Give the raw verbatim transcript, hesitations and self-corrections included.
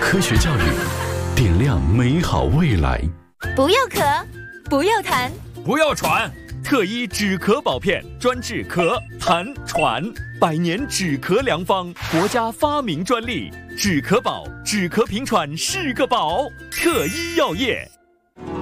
科学教育，点亮美好未来。 不要咳，不要痰， 不要喘，特医止咳宝片专治咳、痰、喘，百年止咳良方，国家发明专利。止咳宝，止咳平喘是个宝。特医药业。